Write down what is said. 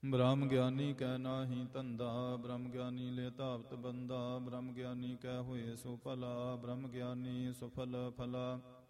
ਬ੍ਰਹਮ ਗਿਆਨੀ ਕੈ ਨਾਹੀ ਧੰਦਾ, ਬ੍ਰਹਮ ਗਿਆਨੀ ਲੈ ਧਾਵਤ ਬੰਦਾ, ਬ੍ਰਹਮ ਗਿਆਨੀ ਕੈ ਹੋਏ ਸੁ ਭਲਾ, ਬ੍ਰਹਮ ਗਿਆਨੀ ਸੁਫਲ ਫਲਾ।